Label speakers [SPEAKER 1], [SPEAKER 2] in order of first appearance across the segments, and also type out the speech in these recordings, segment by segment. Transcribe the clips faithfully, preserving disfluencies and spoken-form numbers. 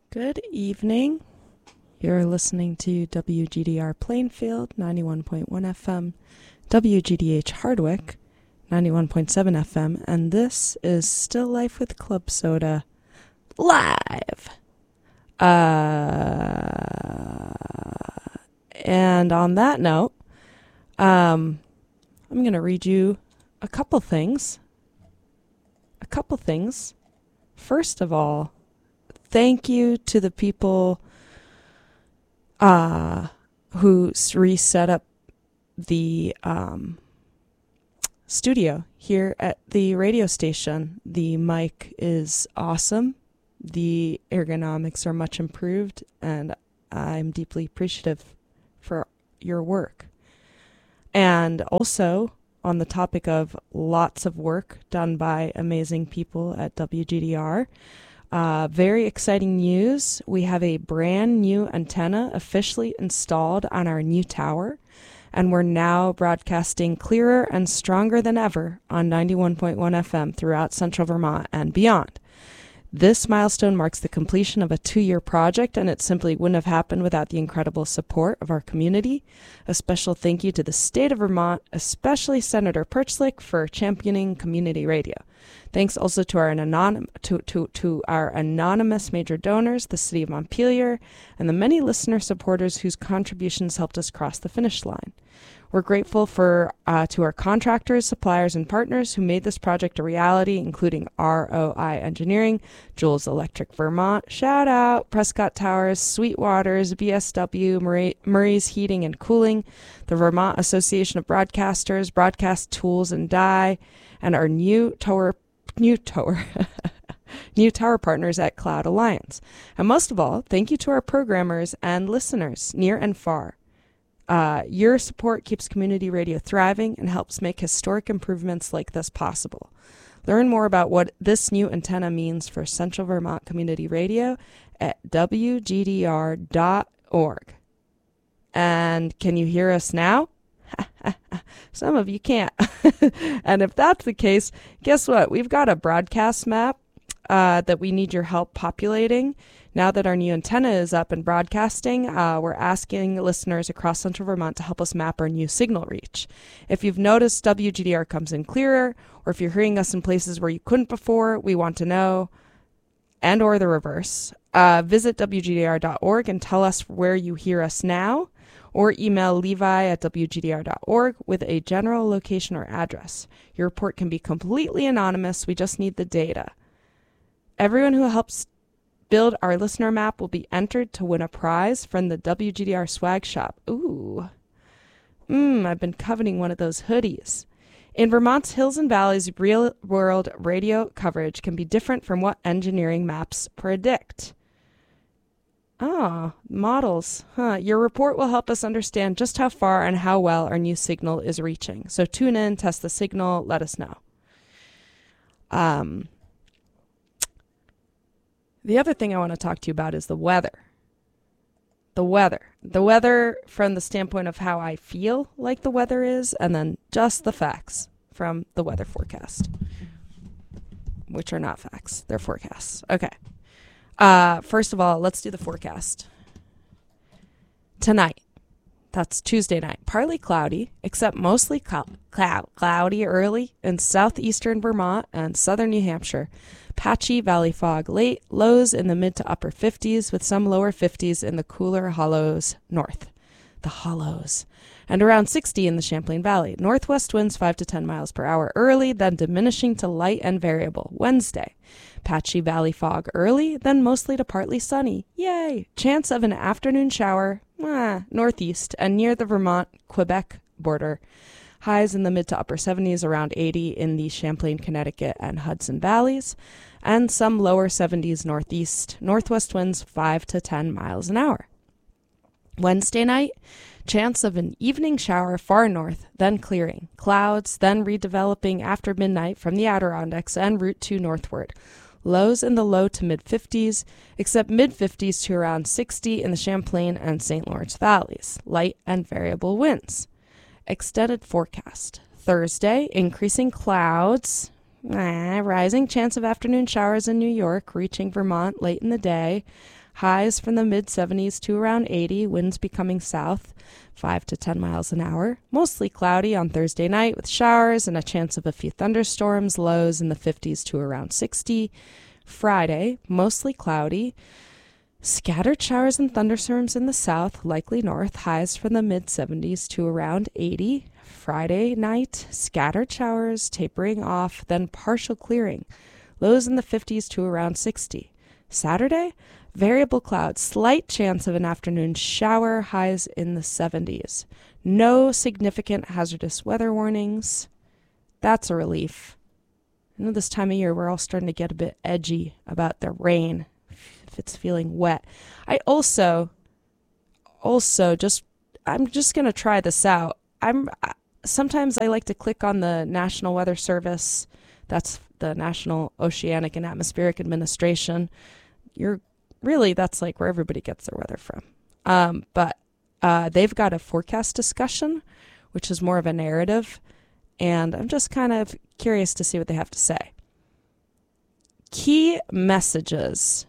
[SPEAKER 1] Good evening. You're listening to W G D R Plainfield, ninety-one point one F M, W G D H Hardwick, ninety-one point seven F M, and this is Still Life with Club Soda, live. Uh, and on that note, um, I'm going to read you a couple things. A couple things. First of all, thank you to the people uh, who reset up the um, studio here at the radio station. The mic is awesome. The ergonomics are much improved, and I'm deeply appreciative for your work. And also, on the topic of lots of work done by amazing people at W G D R, Uh, very exciting news. We have a brand new antenna officially installed on our new tower, and we're now broadcasting clearer and stronger than ever on ninety-one point one F M throughout central Vermont and beyond. This milestone marks the completion of a two-year project, and it simply wouldn't have happened without the incredible support of our community. A special thank you to the state of Vermont, especially Senator Perchlik, for championing community radio. Thanks also to our anonym, to, to, to our anonymous major donors, the City of Montpelier, and the many listener supporters whose contributions helped us cross the finish line. We're grateful for uh, to our contractors, suppliers, and partners who made this project a reality, including R O I Engineering, Jules Electric Vermont, shout out, Prescott Towers, Sweetwaters, B S W, Murray, Murray's Heating and Cooling, the Vermont Association of Broadcasters, Broadcast Tools and Die, and our new tower, new tower, new tower partners at Cloud Alliance. And most of all, thank you to our programmers and listeners near and far. Uh, your support keeps community radio thriving and helps make historic improvements like this possible. Learn more about what this new antenna means for Central Vermont Community Radio at W G D R dot org. And can you hear us now? Some of you can't. And if that's the case, guess what? We've got a broadcast map uh, that we need your help populating. Now that our new antenna is up and broadcasting, uh, we're asking listeners across Central Vermont to help us map our new signal reach. If you've noticed W G D R comes in clearer, or if you're hearing us in places where you couldn't before, we want to know, and or the reverse. Uh, visit W G D R dot org and tell us where you hear us now, or email Levi at W G D R dot org with a general location or address. Your report can be completely anonymous. We just need the data. Everyone who helps build our listener map will be entered to win a prize from the W G D R swag shop. Ooh. Mmm, I've been coveting one of those hoodies. In Vermont's hills and valleys, real-world radio coverage can be different from what engineering maps predict. Ah, models. Huh. Your report will help us understand just how far and how well our new signal is reaching. So tune in, test the signal, let us know. Um... The other thing I want to talk to you about is the weather. The weather. The weather from the standpoint of how I feel like the weather is, and then just the facts from the weather forecast, which are not facts. They're forecasts. Okay. Uh, first of all, let's do the forecast. Tonight. That's Tuesday night. Partly cloudy, except mostly cl- cloud, cloudy early in southeastern Vermont and southern New Hampshire. Patchy valley fog late, lows in the mid to upper fifties with some lower fifties in the cooler hollows north. The hollows. And around sixty in the Champlain Valley. Northwest winds five to ten miles per hour early, then diminishing to light and variable. Wednesday. Patchy valley fog early, then mostly to partly sunny. Yay! Chance of an afternoon shower, ah, northeast and near the Vermont-Quebec border. Highs in the mid to upper seventies, around eighty in the Champlain, Connecticut, and Hudson valleys, and some lower seventies northeast. Northwest winds five to ten miles an hour. Wednesday night, chance of an evening shower far north, then clearing. Clouds, then redeveloping after midnight from the Adirondacks and Route two northward. Lows in the low to mid-fifties, except mid-fifties to around sixty in the Champlain and Saint Lawrence valleys. Light and variable winds. Extended forecast. Thursday, increasing clouds. Ah, rising chance of afternoon showers in New York, reaching Vermont late in the day. Highs from the mid seventies to around eighty, winds becoming south, five to ten miles an hour. Mostly cloudy on Thursday night with showers and a chance of a few thunderstorms, lows in the fifties to around sixty. Friday, mostly cloudy. Scattered showers and thunderstorms in the south, likely north, highs from the mid seventies to around eighty. Friday night, scattered showers, tapering off, then partial clearing, lows in the fifties to around sixty. Saturday, variable clouds, slight chance of an afternoon shower, highs in the seventies. No significant hazardous weather warnings. That's a relief. I know this time of year we're all starting to get a bit edgy about the rain. If it's feeling wet. I also, also just, I'm just going to try this out. I'm, sometimes I like to click on the National Weather Service. That's the National Oceanic and Atmospheric Administration. You're really, that's like where everybody gets their weather from. Um, but uh, they've got a forecast discussion, which is more of a narrative. And I'm just kind of curious to see what they have to say. Key messages.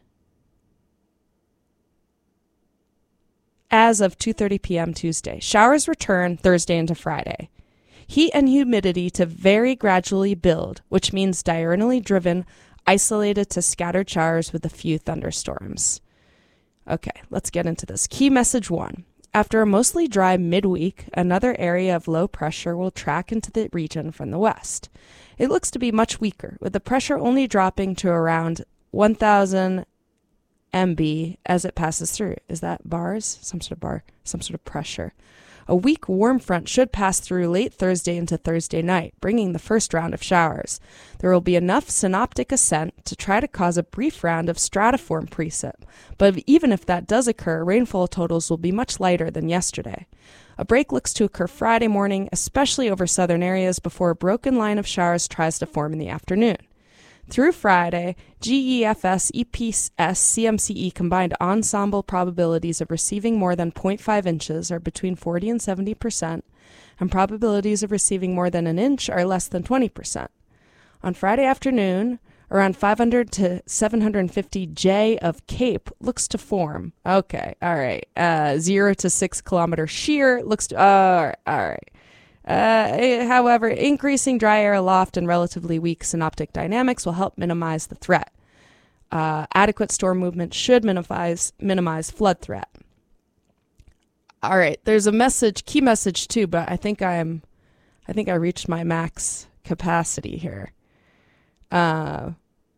[SPEAKER 1] As of two thirty p.m. Tuesday, showers return Thursday into Friday. Heat and humidity to very gradually build, which means diurnally driven, isolated to scattered showers with a few thunderstorms. Okay, let's get into this. Key message one. After a mostly dry midweek, another area of low pressure will track into the region from the west. It looks to be much weaker, with the pressure only dropping to around one thousand M B as it passes through. Is that bars? Some sort of bar, some sort of pressure. A weak warm front should pass through late Thursday into Thursday night, bringing the first round of showers. There will be enough synoptic ascent to try to cause a brief round of stratiform precip, but even if that does occur, rainfall totals will be much lighter than yesterday. A break looks to occur Friday morning, especially over southern areas, before a broken line of showers tries to form in the afternoon. Through Friday, G E F S, E P S, C M C E combined ensemble probabilities of receiving more than zero point five inches are between forty and seventy percent, and probabilities of receiving more than an inch are less than twenty percent. On Friday afternoon, around five hundred to seven hundred fifty J of CAPE looks to form. Okay, all right. Uh, zero to six kilometer shear looks to, uh, all right. Uh, however, increasing dry air aloft and relatively weak synoptic dynamics will help minimize the threat. Uh, adequate storm movement should minimize minimize flood threat. All right, there's a message, key message too, but I think I'm, I think I reached my max capacity here. Uh,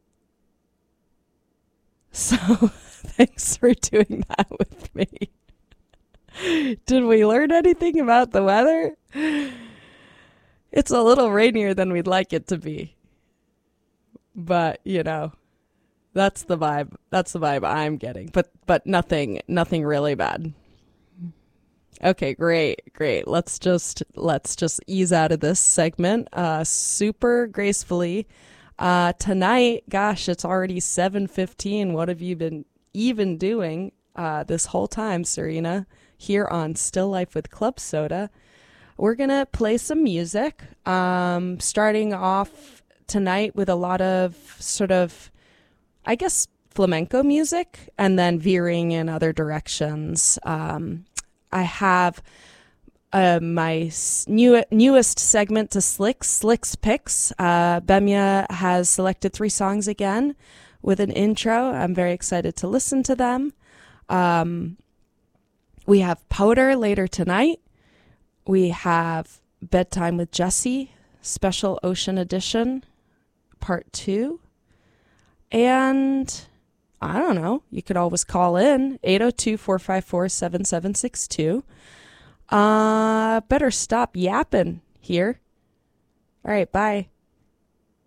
[SPEAKER 1] so thanks for doing that with me. Did we learn anything about the weather? It's a little rainier than we'd like it to be. But, you know, that's the vibe. That's the vibe I'm getting. But but nothing nothing really bad. Okay, great, great. Let's just let's just ease out of this segment uh super gracefully. Uh tonight, gosh, it's already seven fifteen. What have you been even doing uh this whole time, Serena? Here on Still Life with Club Soda. We're going to play some music, um, starting off tonight with a lot of sort of, I guess, flamenco music, and then veering in other directions. Um, I have uh, my new, newest segment to Slicks, Slicks Picks. Uh, Bemya has selected three songs again with an intro. I'm very excited to listen to them. Um, We have Powder later tonight. We have Bedtime with Jessie, Special Ocean Edition, Part two. And I don't know, you could always call in, eight oh two, four five four, seven seven six two. Uh, better stop yapping here. All right, bye.